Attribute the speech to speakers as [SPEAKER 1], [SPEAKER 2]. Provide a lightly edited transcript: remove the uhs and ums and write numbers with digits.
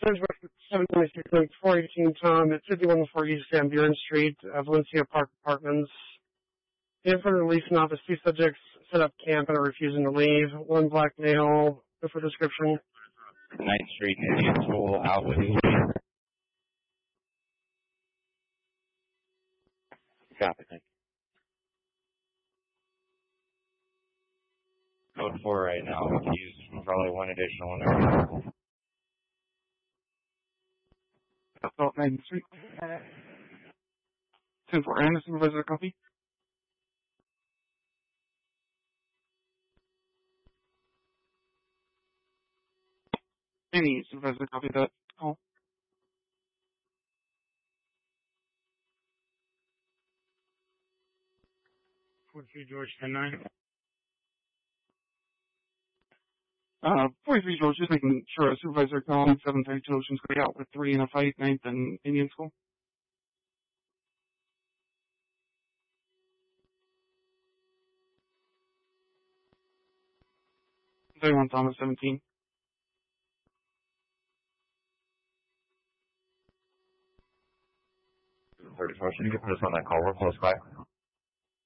[SPEAKER 1] Surgeon 726, 418 Tom at 5104 East Van Buren Street, Valencia Park Apartments. In front of the leasing office, two subjects set up camp and are refusing to leave. One black male, for description.
[SPEAKER 2] 9th Street, Indian School, out with you. Copy, thank you. Code 4 right now. We can use probably one additional one.
[SPEAKER 3] Assault 9th Street. 10-4, and the supervisor copy. Any supervisor copy that call.
[SPEAKER 1] 43 George 10-9.
[SPEAKER 3] 43 George, just making sure a supervisor calling 732 Ocean Square out with 3 in a fight, 9th and Indian School. 31 Thomas 17.
[SPEAKER 2] Can you put us on that call? We're close by.